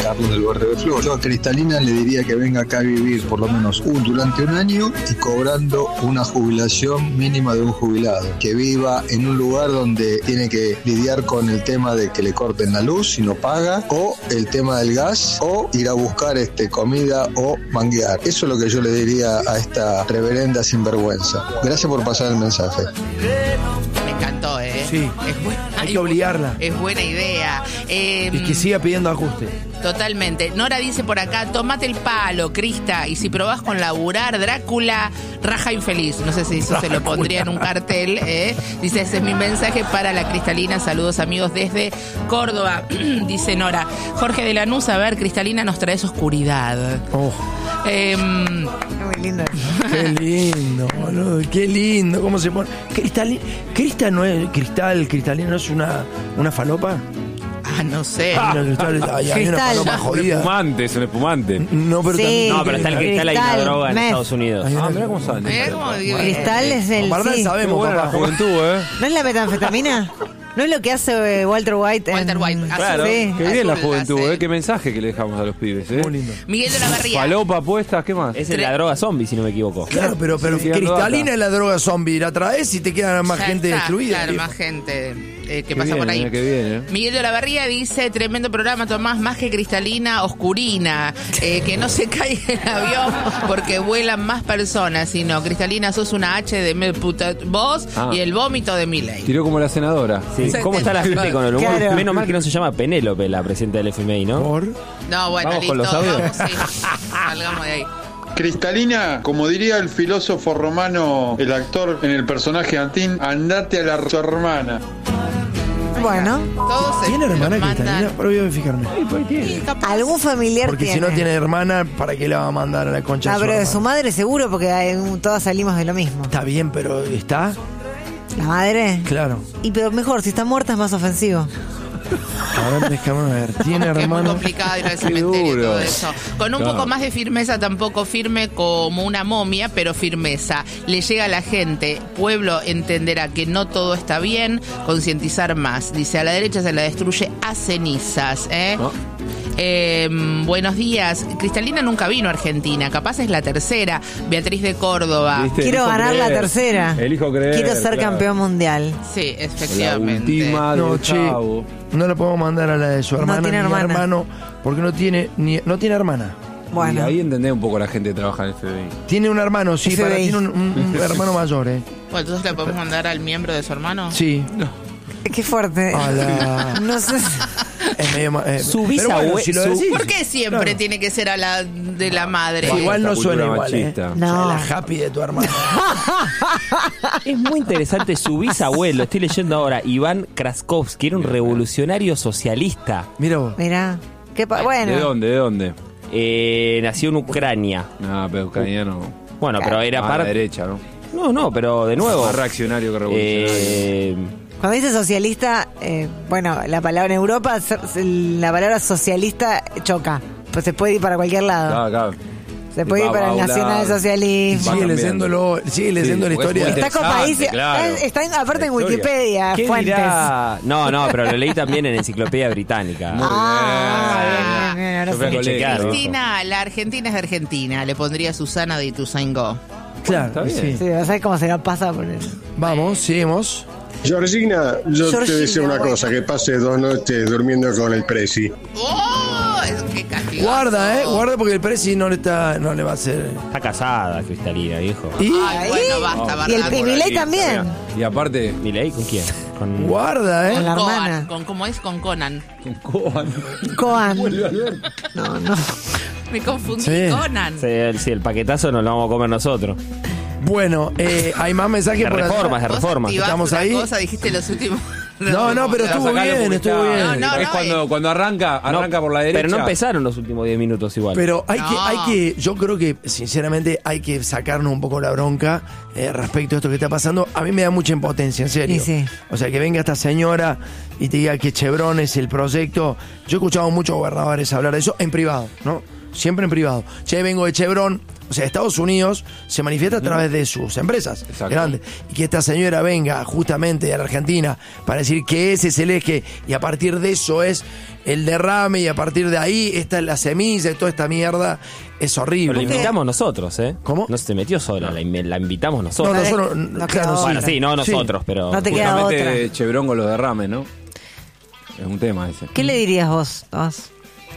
Carlos del Barrio de Flor. Yo a Cristalina le diría que venga acá a vivir por lo menos durante un año y cobrando una jubilación mínima de un jubilado. Que viva en un lugar donde tiene que lidiar con el tema de que le corten la luz si no paga, o el tema del gas, o ir a buscar comida o manguear. Eso es lo que yo le diría a esta reverenda sinvergüenza. Gracias por pasar el mensaje. Me encantó, Sí, hay que obligarla. Es buena idea. Y que siga pidiendo ajuste. Totalmente. Nora dice por acá, tomate el palo, Crista, y si probás con laburar, Drácula, raja infeliz. No sé si eso se lo pondría en un cartel. Dice, ese es mi mensaje para la Cristalina. Saludos, amigos, desde Córdoba. Dice Nora. Jorge de Lanús, a ver, Cristalina nos trae esa oscuridad. Oh. Muy lindo. Qué lindo, boludo. Qué lindo. ¿Cómo se pone? Cristalina no es una falopa. No sé. Hay una falopa jodida. Es un espumante. No, pero Sí. también. No, pero está el cristal ahí una droga en meth. Estados Unidos. Mirá cómo sale. Mirá cómo digo, Cristal es el... Aparte sí. sabemos, Buena la papá. juventud, ¿No es la metanfetamina? ¿No es lo que hace Walter White? Walter White, azul. Claro, Sí. qué bien la Azul, juventud, hace. qué mensaje que le dejamos a los pibes, Muy lindo. Miguel de la Barría. Falopa, apuestas, ¿qué más? Es la droga zombie, si no me equivoco. Claro, pero Sí, Cristalina data. es la droga zombie. La traes y te queda más Ya gente está, destruida. Claro, viejo. más gente que Qué pasa bien, por ahí. qué bien, Miguel de la Barría dice, tremendo programa, Tomás, más que Cristalina, oscurina, que no se caiga el avión porque vuelan más personas, sino Cristalina, sos una H de mil puta vos y el vómito de Milei. Tiró como la senadora. Sí. ¿Cómo está la gente con el humor? Claro. Menos mal que no se llama Penélope, la presidenta del FMI, ¿no? Por... No, bueno, Vamos listo, con los audios. vamos, sí. Salgamos de ahí. Cristalina, como diría el filósofo romano, el actor en el personaje Antín, andate a su hermana. Bueno, Todos se ¿Tiene hermana mandan- Cristalina? Pero voy a fijarme. Sí, capaz. algún familiar Porque tiene. si no tiene hermana, ¿para qué la va a mandar a la concha No, de su pero de su hermana? madre seguro, porque todas salimos de lo mismo. Está bien, pero ¿está? ¿La madre? Claro. Y pero mejor, si está muerta es más ofensivo. A ver, déjame ver. ¿Tiene Que es muy hermano? complicado ir al cementerio y duro. todo eso. Con un poco más de firmeza, tampoco firme como una momia, pero firmeza. Le llega a la gente. Pueblo entenderá que no todo está bien, concientizar más. Dice, a la derecha se la destruye a cenizas. No. Buenos días. Cristalina nunca vino a Argentina, capaz es la tercera. Beatriz de Córdoba. ¿Viste? Quiero Elijo ganar la creer. tercera. Elijo creer. Quiero ser claro. campeón mundial. Sí, La efectivamente. última No, del che, Chavo. no la podemos mandar a la de su hermana tiene ni hermana. hermano, porque no tiene hermana. Y Bueno, ahí entendés un poco la gente que trabaja en el FBI. Tiene un hermano, sí, FBI. tiene un hermano mayor, Bueno, entonces le podemos mandar al miembro de su hermano. Sí. qué fuerte. A la... No sé. Es medio Su pero bueno, bisabuelo- si lo su- decís, ¿Por qué siempre claro. tiene que ser a la de la madre? Sí, igual no Esta suena cultura igual, machista. No. La happy de tu hermano. Es muy interesante su bisabuelo. Estoy leyendo ahora, Iván Kraskowski, era un revolucionario socialista. Mira vos. Mirá. Bueno. ¿De dónde? ¿De dónde? Nació en Ucrania. No, pero ucraniano. Bueno, pero era A la parte... derecha, ¿no? No, pero de nuevo. Más reaccionario que revolucionario. Cuando dice socialista, bueno, la palabra en Europa, la palabra socialista choca. Pues se puede ir para cualquier lado. Claro. Se puede ir para el nacionalsocialismo. Va Sigue cambiando. leyendo la porque es historia. muy Está copadísimo. Claro. Está aparte en La historia. Wikipedia, ¿Qué fuentes. dirá? No, pero lo leí también en Enciclopedia Británica. Bien, ahora Yo fui a sí. colegio. checar, ¿no? Cristina, la Argentina es de Argentina. Le pondría Susana de Ituzaingó. Claro, Está bien. sí. Sí, ¿sabes cómo se nos pasa por el... Vamos, seguimos. Georgina, yo Georgina, te deseo una bueno. cosa, que pase 2 noches durmiendo con el Prezi. ¡Oh! Es que castigo. Guarda porque el Prezi no le va a hacer. Está casada, Cristalina, viejo. Y Ay, bueno, basta, Y el Bernardo. Milei también. Y aparte, ¿Milei con quién? Con... guarda, Con la Coan, hermana. ¿cómo es? Con Conan. Coan. No. Me confundí. Sí. Conan. Sí, el paquetazo nos lo vamos a comer nosotros. Bueno, hay más mensajes De por allá. reformas, de Vos reformas. activaste Estamos una ahí. cosa, dijiste los últimos. No, pero estuvo sacalo bien, porque estuvo está- bien. No, es cuando arranca por la derecha. Pero no empezaron los últimos 10 minutos igual. Pero hay No. que, yo creo que sinceramente hay que sacarnos un poco la bronca respecto a esto que está pasando. A mí me da mucha impotencia, en serio. Y sí. O sea, que venga esta señora y te diga que Chevron es el proyecto. Yo he escuchado a muchos gobernadores hablar de eso en privado, ¿no? siempre en privado. Che, vengo de Chevron. O sea, Estados Unidos se manifiesta a través de sus empresas grandes. Y que esta señora venga justamente a la Argentina para decir que ese es el eje y a partir de eso es el derrame y a partir de ahí esta es la semilla y toda esta mierda es horrible. Pero la invitamos nosotros, ¿eh? ¿Cómo? No se metió sola, la invitamos nosotros. No, nosotros, claro, Bueno, sí, no nosotros, pero... No te queda Justamente otra. Chevron con los derrames, ¿no? Es un tema ese. ¿Qué le dirías vos, Tomás?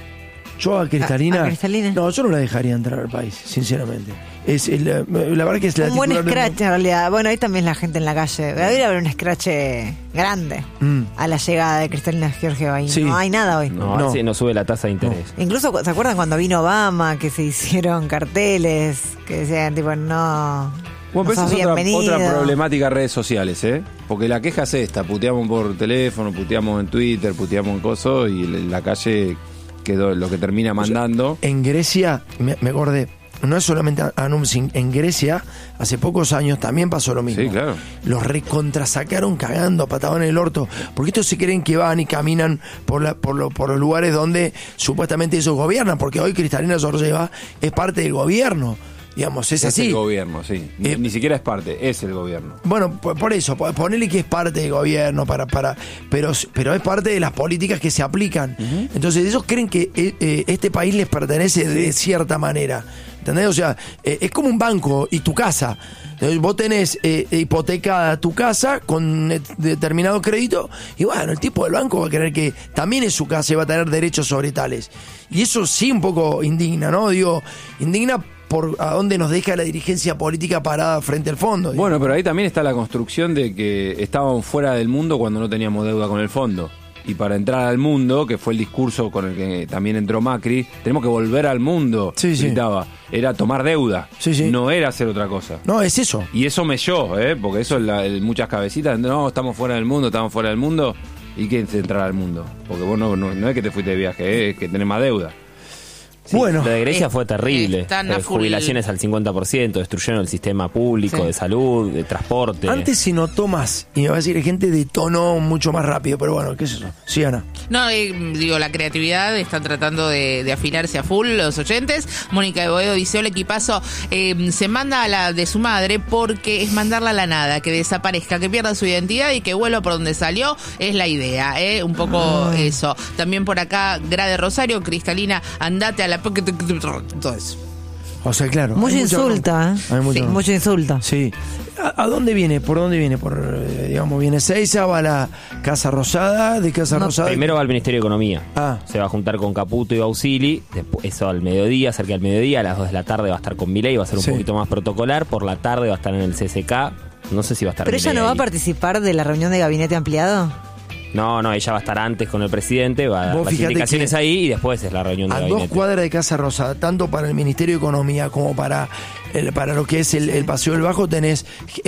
Yo a Cristalina. ¿A Cristalina? No, yo no la dejaría entrar al país, sinceramente. La verdad que es la Un buen titular del scratch en realidad. Bueno, ahí también la gente en la calle. Debería haber un scratch grande a la llegada de Cristalina Georgieva. Ahí Sí. no hay nada hoy. No, sí, no sube la tasa de interés. Incluso, ¿se acuerdan cuando vino Obama? Que se hicieron carteles que decían tipo, no... Bueno, pero no sos esa es bienvenido. otra problemática de redes sociales, ¿eh? Porque la queja es esta, puteamos por teléfono, puteamos en Twitter, puteamos en coso y la calle quedó lo que termina mandando. En Grecia, me acordé, no es solamente Anumsin, en Grecia hace pocos años también pasó lo mismo. Sí, claro. Los recontrasacaron cagando, pataban en el orto, porque estos se creen que van y caminan por los lugares donde supuestamente ellos gobiernan, porque hoy Cristalina Georgieva es parte del gobierno. Digamos, es así. el gobierno, sí. Ni siquiera es parte, es el gobierno. Bueno, por eso, ponele que es parte del gobierno, pero es parte de las políticas que se aplican. Entonces ellos creen que este país les pertenece de cierta manera. ¿Entendés? O sea, es como un banco y tu casa. Entonces, vos tenés hipotecada tu casa con determinado crédito y bueno, el tipo del banco va a creer que también es su casa y va a tener derechos sobre tales. Y eso sí un poco indigna, ¿no? Digo, indigna por a dónde nos deja la dirigencia política parada frente al fondo. Digo. Bueno, pero ahí también está la construcción de que estábamos fuera del mundo cuando no teníamos deuda con el fondo. Y para entrar al mundo, que fue el discurso con el que también entró Macri, tenemos que volver al mundo, gritaba. Era tomar deuda, no era hacer otra cosa. No, es eso. Y eso melló, porque eso es muchas cabecitas, no, estamos fuera del mundo. ¿Y qué es entrar al mundo? Porque vos no es que te fuiste de viaje, es que tenés más deuda. Sí, bueno, la de Grecia fue terrible. Jubilaciones al 50%, destruyeron el sistema público de salud, de transporte. Antes se notó más, y me va a decir, gente detonó mucho más rápido, pero bueno, ¿qué es eso? Sí, Ana. No, digo, la creatividad, están tratando de afilarse a full los oyentes. Mónica de Boedo dice, hola equipazo, se manda a la de su madre porque es mandarla a la nada, que desaparezca, que pierda su identidad y que vuelva por donde salió, es la idea, un poco eso. También por acá, Grade Rosario, Cristalina, andate a la... todo eso. O sea, claro. Mucho insulta, Hay mucho, sí, mucho insulta. Sí. ¿A dónde viene? ¿Por dónde viene? Digamos, viene Seiza, va a la Casa Rosada, de Casa Rosada. Primero va al Ministerio de Economía. Se va a juntar con Caputo y Bausili. Después, eso al mediodía, cerca del mediodía, a las 2 de la tarde va a estar con Milei, va a ser un poquito más protocolar. Por la tarde va a estar en el CCK. No sé si va a estar. ¿Pero ella no va a participar de la reunión de gabinete ampliado? No, ella va a estar antes con el presidente, va a dar las indicaciones ahí y después es la reunión de gabinete. A 2 cuadras de Casa Rosada, tanto para el Ministerio de Economía como para lo que es el Paseo del Bajo, tenés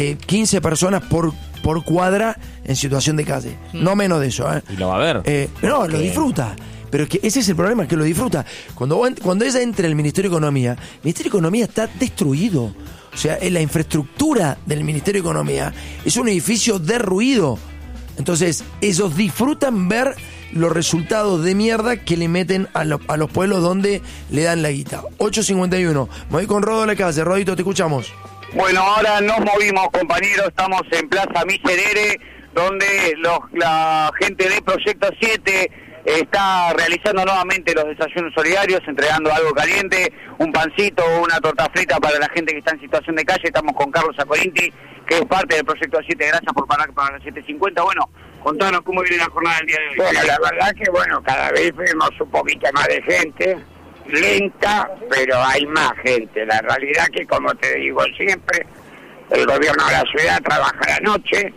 15 personas por cuadra en situación de calle. No menos de eso. Y lo va a ver. No, lo disfruta. Pero es que ese es el problema, que lo disfruta. Cuando ella entra al Ministerio de Economía, el Ministerio de Economía está destruido. O sea, la infraestructura del Ministerio de Economía es un edificio derruido. Entonces, ellos disfrutan ver los resultados de mierda que le meten a los pueblos donde le dan la guita. 8:51. Me voy con Rodo a la calle. Rodito, te escuchamos. Bueno, ahora nos movimos, compañeros. Estamos en Plaza Miserere, donde la gente de Proyecto 7 está realizando nuevamente los desayunos solidarios, entregando algo caliente, un pancito, una torta frita para la gente que está en situación de calle. Estamos con Carlos Acorinti, que es parte del Proyecto 7. Gracias por parar para las 7:50. Bueno, contanos cómo viene la jornada del día de hoy. Bueno, la verdad que cada vez vemos un poquito más de gente, lenta, pero hay más gente. La realidad que, como te digo siempre, el gobierno de la ciudad trabaja a la noche,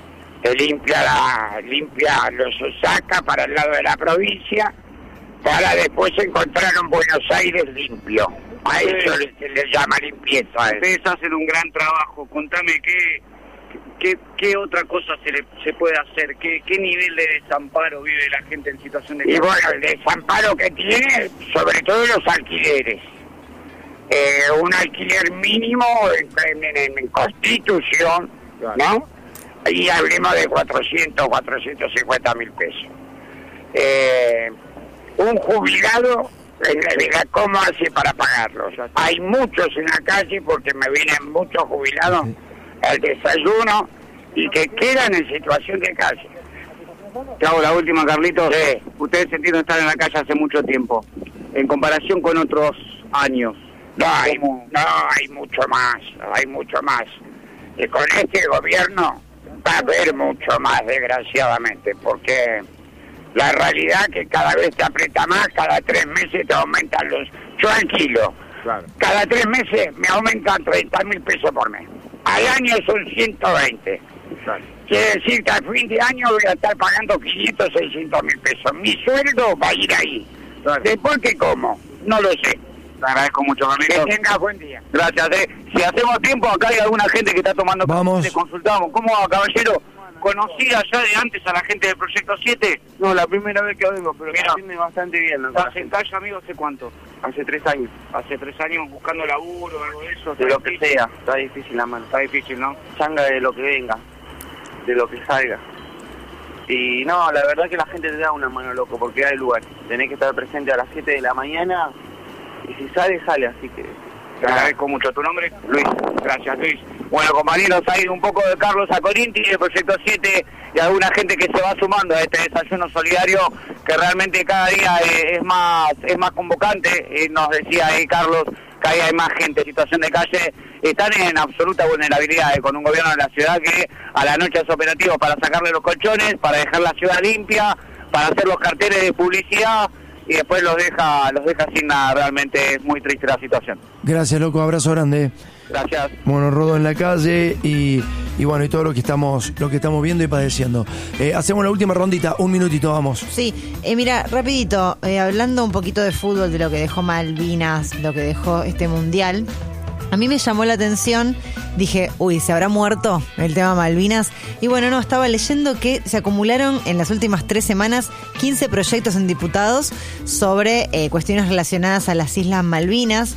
limpia los saca para el lado de la provincia, para después encontrar un Buenos Aires limpio. A eso se le llama limpieza. Ustedes hacen un gran trabajo. Contame qué otra cosa se puede hacer, qué nivel de desamparo vive la gente en situación de calle. Y bueno, el desamparo que tiene, sobre todo los alquileres. Un alquiler mínimo en Constitución, ¿no? Y hablemos de 450 mil pesos. Un jubilado ¿Cómo hace para pagarlos? Hay muchos en la calle porque me vienen muchos jubilados al desayuno y que quedan en situación de calle. Te hago la última, Carlitos. Sí. Ustedes entienden estar en la calle hace mucho tiempo. En comparación con otros años. No, hay mucho más, hay mucho más. Y con este gobierno va a haber mucho más, desgraciadamente, porque la realidad es que cada vez te aprieta más, cada 3 meses te aumentan los... Yo alquilo. Claro. Cada 3 meses me aumentan 30.000 pesos por mes. Al año son 120. Claro. Quiere decir que al fin de año voy a estar pagando 500, 600.000 pesos. Mi sueldo va a ir ahí. Claro. Después, ¿qué como? No lo sé. Te agradezco mucho, Carlitos. Que tengas buen día. Gracias. Si hacemos tiempo, acá hay alguna gente que está tomando... Vamos. Le consultamos. ¿Cómo va, caballero? ¿Conocía ya de antes a la gente del Proyecto 7? No, la primera vez que vengo, pero me atiende bastante bien. ¿no? ¿Estás en calle, amigo, hace cuánto? Hace 3 años. Hace 3 años buscando laburo o algo de eso. De lo que sea. Está difícil la mano. Está difícil, ¿no? Changa de lo que venga. De lo que salga. Y no, la verdad que la gente te da una mano, loco, porque hay lugar. Tenés que estar presente a las 7 de la mañana y si sale, sale, así que... Te agradezco mucho. ¿Tu nombre? Luis. Gracias, Luis. Bueno, compañeros, hay un poco de Carlos Acorinti, del Proyecto 7, y alguna gente que se va sumando a este desayuno solidario, que realmente cada día es más convocante. Nos decía ahí Carlos que ahí hay más gente en situación de calle. Están en absoluta vulnerabilidad, con un gobierno de la ciudad que a la noche es operativo para sacarle los colchones, para dejar la ciudad limpia, para hacer los carteles de publicidad, y después los deja sin nada. Realmente es muy triste la situación. Gracias, loco, abrazo grande. Gracias. Bueno, Rodo en la calle y bueno, y todo lo que estamos viendo y padeciendo. Hacemos la última rondita, 1 minutito, vamos. Sí, mira, rapidito, hablando un poquito de fútbol, de lo que dejó Malvinas, lo que dejó este mundial. A mí me llamó la atención, dije, uy, ¿se habrá muerto el tema Malvinas? Y bueno, no, estaba leyendo que se acumularon en las últimas 3 semanas 15 proyectos en diputados sobre cuestiones relacionadas a las Islas Malvinas,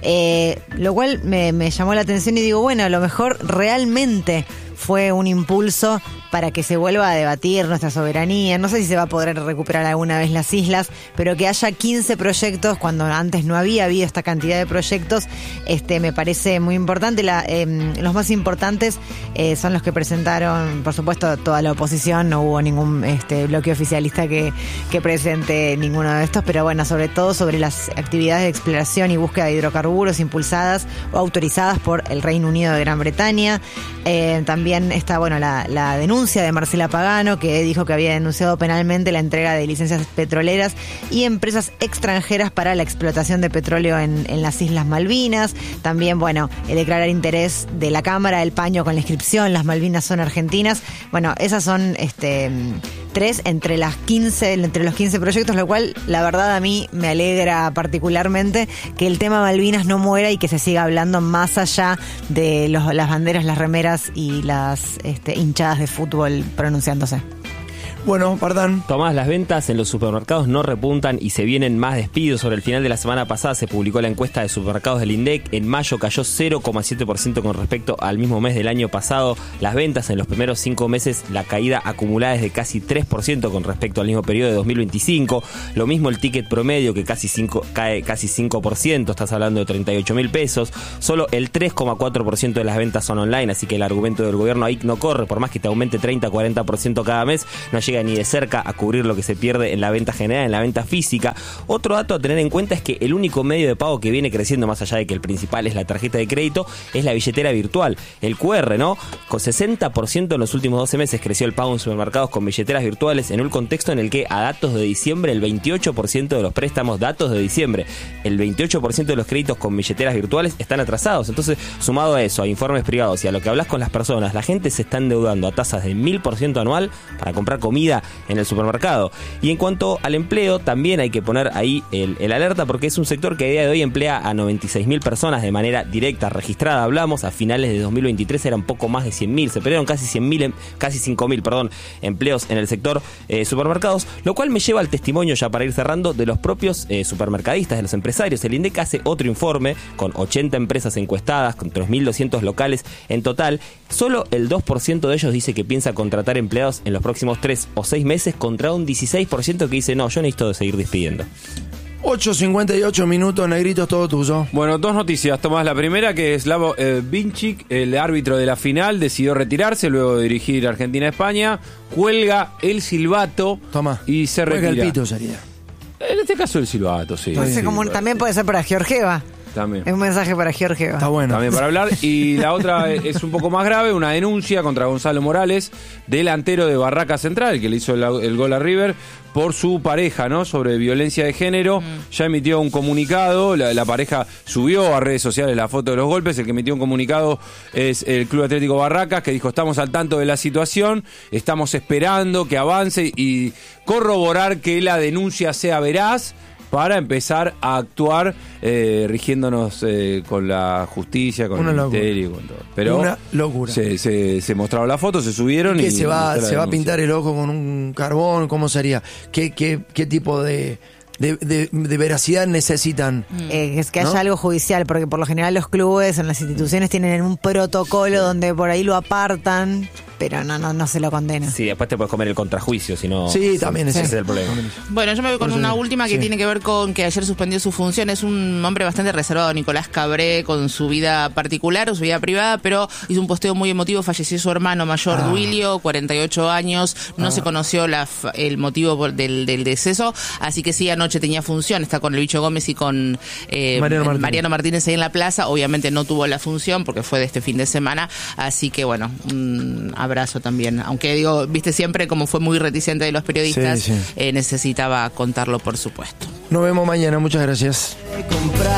lo cual me llamó la atención y digo, bueno, a lo mejor realmente fue un impulso para que se vuelva a debatir nuestra soberanía. No sé si se va a poder recuperar alguna vez las islas, pero que haya 15 proyectos cuando antes no había habido esta cantidad de proyectos, me parece muy importante. Los más importantes son los que presentaron, por supuesto, toda la oposición. No hubo ningún bloque oficialista que presente ninguno de estos, pero bueno, sobre todo sobre las actividades de exploración y búsqueda de hidrocarburos impulsadas o autorizadas por el Reino Unido de Gran Bretaña. También está, bueno, la denuncia de Marcela Pagano, que dijo que había denunciado penalmente la entrega de licencias petroleras y empresas extranjeras para la explotación de petróleo en las Islas Malvinas. También, bueno, declarar interés de la Cámara del Paño con la inscripción "Las Malvinas son argentinas". Bueno, esas son 3 entre los 15 proyectos, lo cual la verdad a mí me alegra particularmente que el tema Malvinas no muera y que se siga hablando más allá de las banderas, las remeras y las hinchadas de fútbol pronunciándose. Bueno, perdón. Tomás, las ventas en los supermercados no repuntan y se vienen más despidos. Sobre el final de la semana pasada se publicó la encuesta de supermercados del INDEC. En mayo cayó 0,7% con respecto al mismo mes del año pasado. Las ventas en los primeros 5 meses, la caída acumulada es de casi 3% con respecto al mismo periodo de 2025. Lo mismo el ticket promedio, que cae casi 5%. Estás hablando de 38.000 pesos. Solo el 3,4% de las ventas son online, así que el argumento del gobierno ahí no corre. Por más que te aumente 30-40% cada mes, no llega ni de cerca a cubrir lo que se pierde en la venta general, en la venta física. Otro dato a tener en cuenta es que el único medio de pago que viene creciendo, más allá de que el principal es la tarjeta de crédito, es la billetera virtual, el QR, ¿no? Con 60% en los últimos 12 meses creció el pago en supermercados con billeteras virtuales, en un contexto en el que a datos de diciembre el 28% de los préstamos, datos de diciembre, el 28% de los créditos con billeteras virtuales están atrasados. Entonces, sumado a eso, a informes privados y a lo que hablas con las personas, la gente se está endeudando a tasas de 1000% anual para comprar comida en el supermercado. Y en cuanto al empleo, también hay que poner ahí el alerta, porque es un sector que a día de hoy emplea a 96.000 personas de manera directa registrada. Hablamos, a finales de 2023 eran poco más de 100.000, se perdieron casi 5.000 empleos en el sector supermercados, lo cual me lleva al testimonio, ya para ir cerrando, de los propios supermercadistas, de los empresarios. El INDEC hace otro informe con 80 empresas encuestadas, con 3.200 locales en total. Solo el 2% de ellos dice que piensa contratar empleados en los próximos 3 o 6 meses, contra un 16% que dice, no, yo necesito seguir despidiendo. 8:58 minutos, Negrito, todo tuyo. Bueno, dos noticias, Tomás. La primera, que Slavo Vinčić, el árbitro de la final, decidió retirarse luego de dirigir Argentina-España. Cuelga el silbato y se retira. Cuelga el pito sería. En este caso el silbato, sí. Entonces, también puede ser para Georgieva. También. Es un mensaje para Georgieva. Está bueno. También para hablar. Y la otra es un poco más grave, una denuncia contra Gonzalo Morales, delantero de Barraca Central, que le hizo el gol a River, por su pareja, ¿no? Sobre violencia de género. Ya emitió un comunicado, la pareja subió a redes sociales la foto de los golpes. El que emitió un comunicado es el Club Atlético Barracas, que dijo: estamos al tanto de la situación, estamos esperando que avance y corroborar que la denuncia sea veraz, para empezar a actuar rigiéndonos con la justicia, con el ministerio, con todo. Pero una locura. Se mostraron las fotos, se subieron y se va a pintar el ojo con un carbón. ¿Cómo sería? ¿Qué tipo de veracidad necesitan? Es que haya algo judicial, porque por lo general los clubes en las instituciones tienen un protocolo donde por ahí lo apartan, pero no se lo condena. Sí, después te puedes comer el contrajuicio, si no... Sí, también ese es el problema. Bueno, yo me voy con una última que tiene que ver con que ayer suspendió su función. Es un hombre bastante reservado, Nicolás Cabré, con su vida particular o su vida privada, pero hizo un posteo muy emotivo. Falleció su hermano mayor, Duilio, 48 años. No se conoció el motivo del deceso, así que sí, anoche tenía función. Está con el Bicho Gómez y con Mariano Martínez ahí en la plaza. Obviamente no tuvo la función porque fue de este fin de semana, así que bueno, abrazo también, aunque digo, viste, siempre como fue muy reticente de los periodistas, necesitaba contarlo, por supuesto. Nos vemos mañana, muchas gracias.